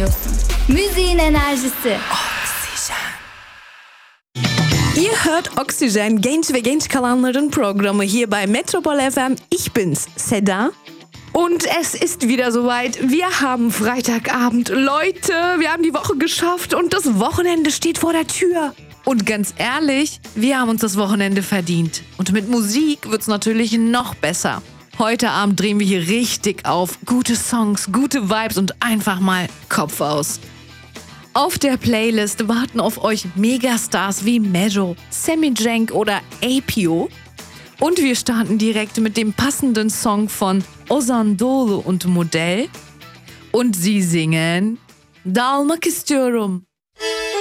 dinliyorsun. Müziğin enerjisi. Ihr hört Oxygen, genç ve genç kalanların Programme hier bei Metropol FM. Ich bin's, Seda. Und es ist wieder soweit. Wir haben Freitagabend. Leute, wir haben die Woche geschafft und das Wochenende steht vor der Tür. Und ganz ehrlich, wir haben uns das Wochenende verdient. Und mit Musik wird's natürlich noch besser. Heute Abend drehen wir hier richtig auf. Gute Songs, gute Vibes und einfach mal Kopf aus. Auf der Playlist warten auf euch Megastars wie Mejo, Sammy Cenk oder Apio. Und wir starten direkt mit dem passenden Song von Ozan Doğulu und Modell. Und sie singen Dağılmak istiyorum.